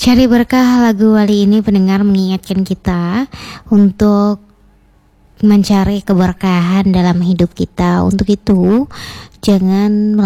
Cari berkah lagu Wali ini pendengar mengingatkan kita untuk mencari keberkahan dalam hidup kita. Untuk itu, jangan